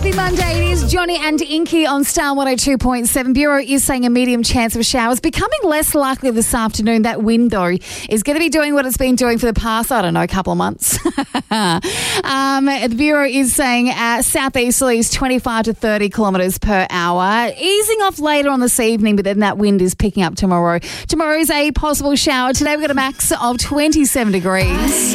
Happy Monday. It is Johnny and Inky on Star 102.7. Bureau is saying a medium chance of showers. Becoming less likely this afternoon. That wind, though, is going to be doing what it's been doing for the past, couple of months. The Bureau is saying southeasterlies 25 to 30 kilometres per hour. Easing off later on this evening, but then that wind is picking up tomorrow. Tomorrow is a possible shower. Today we've got a max of 27 degrees.